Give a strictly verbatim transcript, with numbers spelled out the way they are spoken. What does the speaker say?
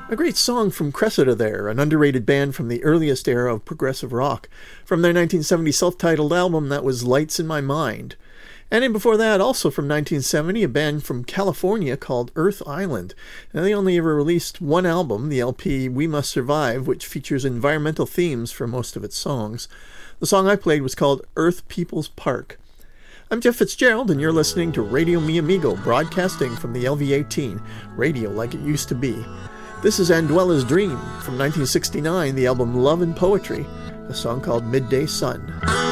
A great song from Cressida there, an underrated band from the earliest era of progressive rock, from their nineteen seventy self-titled album that was Lights in My Mind. And in before that, also from nineteen seventy, a band from California called Earth Island. Now, they only ever released one album, the L P We Must Survive, which features environmental themes for most of its songs. The song I played was called Earth People's Park. I'm Jeff Fitzgerald, and you're listening to Radio Mi Amigo, broadcasting from the L V eighteen, radio like it used to be. This is Anduela's Dream from nineteen sixty-nine, the album Love and Poetry, a song called Midday Sun.